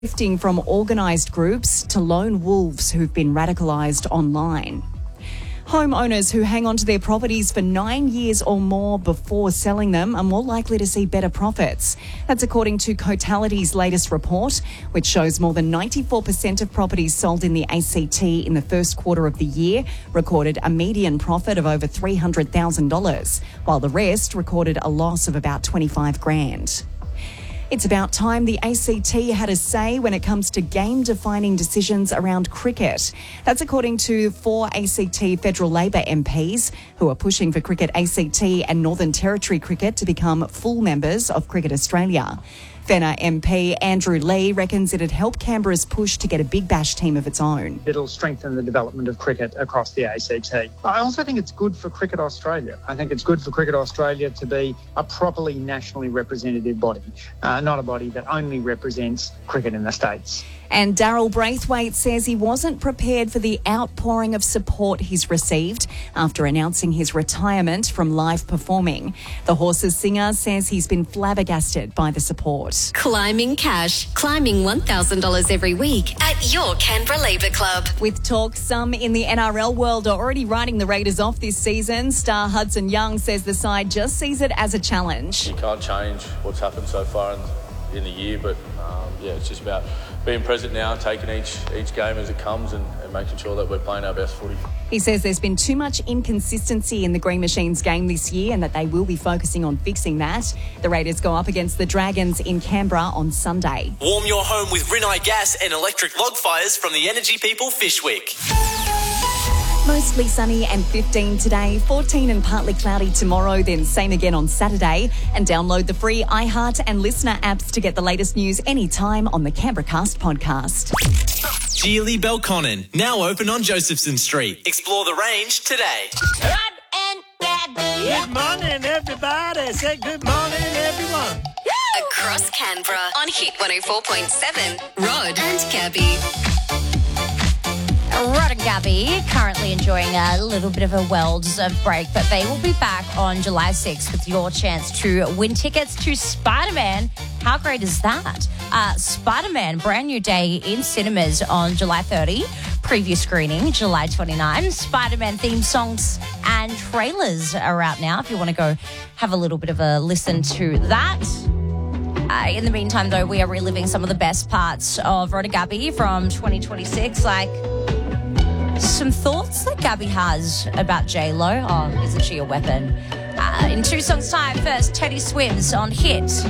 Shifting from organised groups to lone wolves who've been radicalised online. Homeowners who hang on to their properties for 9 years or more before selling them are more likely to see better profits. That's according to Cotality's latest report, which shows more than 94% of properties sold in the ACT in the first quarter of the year recorded a median profit of over $300,000, while the rest recorded a loss of about $25,000. It's about time the ACT had a say when it comes to game-defining decisions around cricket. That's according to 4 ACT Federal Labor MPs who are pushing for Cricket ACT and Northern Territory Cricket to become full members of Cricket Australia. Fenner MP Andrew Lee reckons it'd help Canberra's push to get a Big Bash team of its own. It'll strengthen the development of cricket across the ACT. I also think it's good for Cricket Australia. I think it's good for Cricket Australia to be a properly nationally representative body, not a body that only represents cricket in the States. And Daryl Braithwaite says he wasn't prepared for the outpouring of support he's received after announcing his retirement from live performing. The Horses singer says he's been flabbergasted by the support. Climbing cash. Climbing $1,000 every week at your Canberra Labour Club. With talk, some in the NRL world are already writing the Raiders off this season. Star Hudson Young says the side just sees it as a challenge. You can't change what's happened so far in the year, but it's just about being present now, taking each game as it comes and making sure that we're playing our best footy. He says there's been too much inconsistency in the Green Machines game this year and that they will be focusing on fixing that. The Raiders go up against the Dragons in Canberra on Sunday. Warm your home with Rinnai gas and electric log fires from the Energy People Fishwick. Mostly sunny and 15 today, 14 and partly cloudy tomorrow, then same again on Saturday. And download the free iHeart and Listener apps to get the latest news anytime on the Canberra Cast podcast. Geely Belconnen, now open on Josephson Street. Explore the range today. Rod and Gabby. Good morning, everybody. Say good morning, everyone. Across Canberra on Hit 104.7. Rod and Gabby. Rod and Gabby currently enjoying a little bit of a well-deserved break, but they will be back on July 6th with your chance to win tickets to Spider-Man. How great is that? Spider-Man, brand new day in cinemas on July 30. Preview screening, July 29. Spider-Man theme songs and trailers are out now if you want to go have a little bit of a listen to that. In the meantime, though, we are reliving some of the best parts of Rod and Gabby from 2026, like some thoughts that Gabby has about J-Lo. Oh, isn't she a weapon? In 2 songs' time, first, Teddy Swims on Hit